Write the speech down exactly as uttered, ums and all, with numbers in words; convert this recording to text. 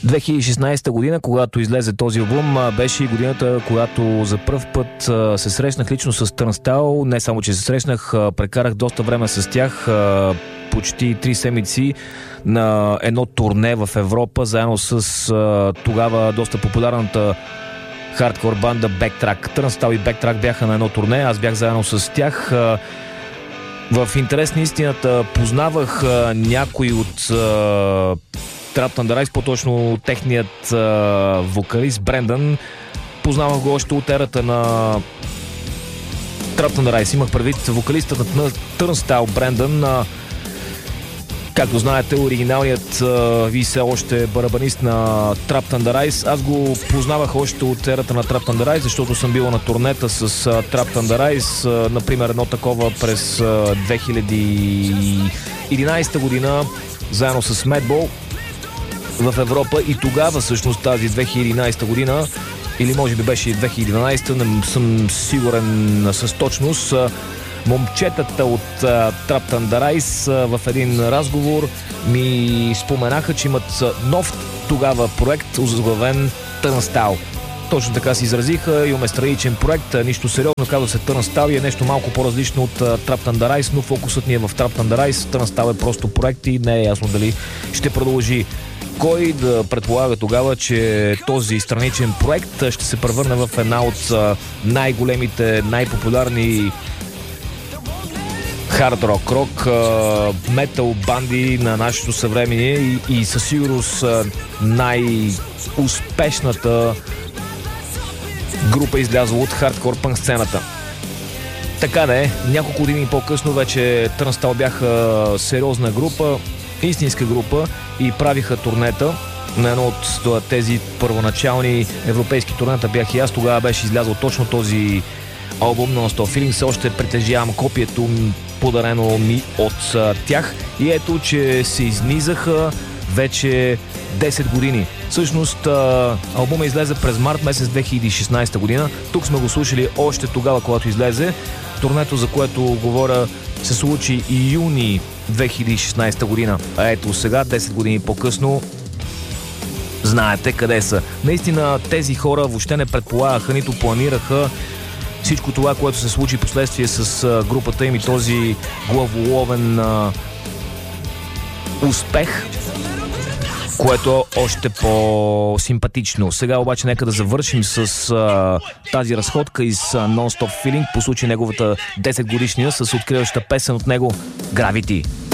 две хиляди и шестнадесета година, когато излезе този албум, беше и годината, когато за пръв път се срещнах лично с Turnstile. Не само, че се срещнах, прекарах доста време с тях, почти три седмици на едно турне в Европа, заедно с тогава доста популярната хардкор банда Backtrack. Turnstile и Backtrack бяха на едно турне, аз бях заедно с тях. В интерес на истината познавах някой от Trapped Under Ice, по-точно техният а, вокалист Брендан. Познавах го още от ерата на Trapped Under Ice. Имах предвид вокалистът на Turnstile Брендан. А, както знаете, оригиналният а, и все още барабанист на Trapped Under Ice. Аз го познавах още от ерата на Trapped Under Ice, защото съм бил на турнета с а, Trapped Under Ice. А, например, едно такова през а, две хиляди и единадесета година, заедно с Madball в Европа, и тогава всъщност тази две хиляди и единадесета година, или може би беше и две хиляди и дванадесета, не съм сигурен с точност, момчетата от uh, Trapped Under Ice uh, в един разговор ми споменаха, че имат нов тогава проект, озаглавен Turnstile. Точно така се изразиха, имаме страничен проект, нищо сериозно, казва се Turnstile и е нещо малко по-различно от uh, Trapped Under Ice, но фокусът ни е в Trapped Under Ice. Turnstile е просто проект и не е ясно дали ще продължи. Кой да предполага тогава, че този страничен проект ще се превърне в една от най-големите, най-популярни хард рок, рок, метал банди на нашето съвремие и, и със сигурност най-успешната група излязла от хардкор пънк сцената. Така да е, няколко години по-късно вече Turnstile бяха сериозна група, истинска група и правиха турнета. На едно от тези първоначални европейски турнета бях и аз. Тогава беше излязъл точно този албум на Non-Stop Feeling. Все още притежавам копието, подарено ми от тях. И ето, че се изнизаха вече десет години. Всъщност албумът излезе през март месец две хиляди и шестнадесета година. Тук сме го слушали още тогава, когато излезе. Турнето, за което говоря, се случи и юни две хиляди и шестнадесета година. А ето сега, десет години по-късно, знаете къде са. Наистина тези хора въобще не предполагаха, нито планираха всичко това, което се случи последствие с групата им и този главоловен а, успех, което е още по-симпатично. Сега обаче нека да завършим с а, тази разходка из Non-Stop Feeling по случай неговата десет годишния с откриваща песен от него Gravity.